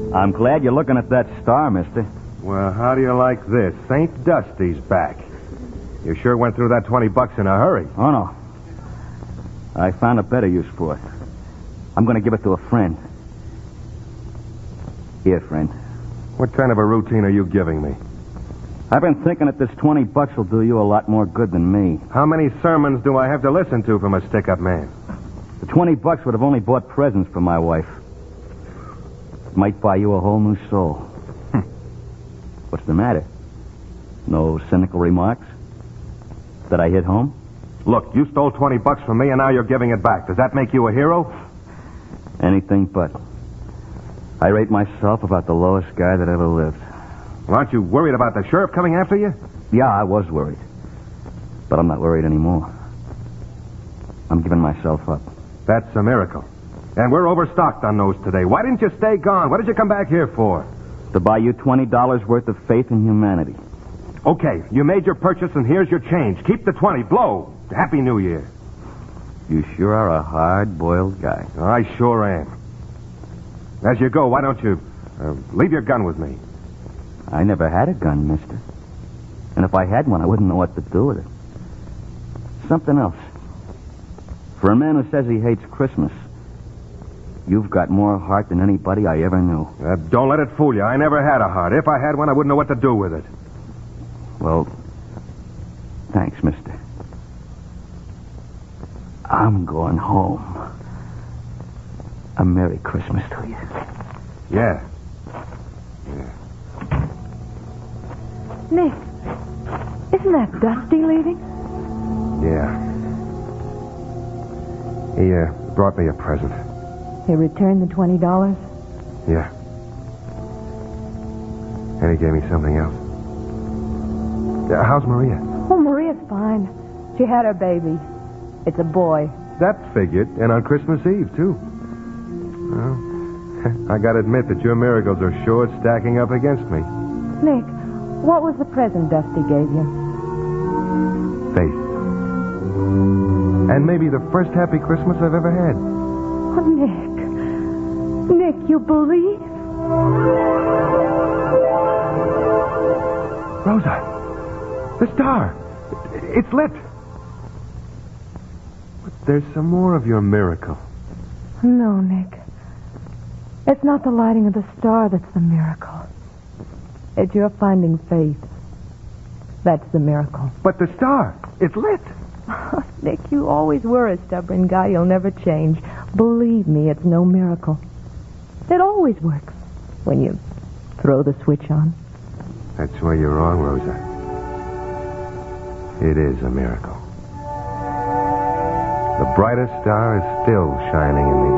I'm glad you're looking at that star, mister. Well, how do you like this? St. Dusty's back. You sure went through that $20 in a hurry. Oh, no. I found a better use for it. I'm going to give it to a friend. Here, friend. What kind of a routine are you giving me? I've been thinking that this $20 will do you a lot more good than me. How many sermons do I have to listen to from a stick-up man? The $20 would have only bought presents for my wife. It might buy you a whole new soul. What's the matter? No cynical remarks? Did I hit home? Look, you stole $20 from me, and now you're giving it back. Does that make you a hero? Anything but. I rate myself about the lowest guy that ever lived. Well, aren't you worried about the sheriff coming after you? Yeah, I was worried. But I'm not worried anymore. I'm giving myself up. That's a miracle. And we're overstocked on those today. Why didn't you stay gone? What did you come back here for? To buy you $20 worth of faith in humanity. Okay, you made your purchase, and here's your change. Keep the 20. Blow. Happy New Year. You sure are a hard-boiled guy. I sure am. As you go, why don't you leave your gun with me? I never had a gun, mister. And if I had one, I wouldn't know what to do with it. Something else. For a man who says he hates Christmas, you've got more heart than anybody I ever knew. Don't let it fool you. I never had a heart. If I had one, I wouldn't know what to do with it. Well, thanks, mister. I'm going home. A Merry Christmas to you. Yeah. Nick, isn't that Dusty leaving? Yeah. He brought me a present. He returned the $20? Yeah. And he gave me something else. How's Maria? Oh, Maria's fine. She had her baby. It's a boy. That figured. And on Christmas Eve, too. Well, I gotta admit that your miracles are sure stacking up against me. Nick, what was the present Dusty gave you? Faith. And maybe the first happy Christmas I've ever had. Oh, Nick. Nick, you believe? Rosa. The star. It's lit. But there's some more of your miracle. No, Nick. It's not the lighting of the star that's the miracle. It's your finding faith. That's the miracle. But the star, it's lit. Nick, you always were a stubborn guy. You'll never change. Believe me, it's no miracle. It always works when you throw the switch on. That's where you're wrong, Rosa. It is a miracle. The brightest star is still shining in the